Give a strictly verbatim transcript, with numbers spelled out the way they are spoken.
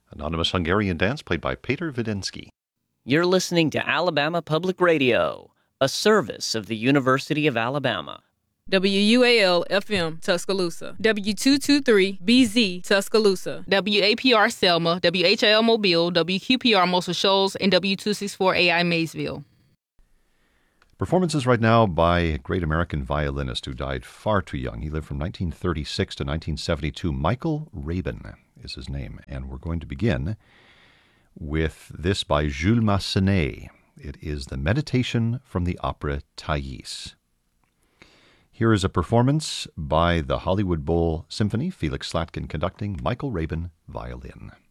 Anonymous Hungarian dance played by Peter Vidensky. You're listening to Alabama Public Radio, a service of the University of Alabama. W U A L F M Tuscaloosa, W two twenty-three B Z Tuscaloosa, W A P R Selma, W H L Mobile, W Q P R Muscle Shoals, and W two sixty-four A I Maysville. Performances right now by a great American violinist who died far too young. He lived from nineteen thirty-six to nineteen seventy-two. Michael Rabin is his name, and we're going to begin with this by Jules Massenet. It is the Meditation from the opera Thais. Here is a performance by the Hollywood Bowl Symphony, Felix Slatkin conducting, Michael Rabin, violin.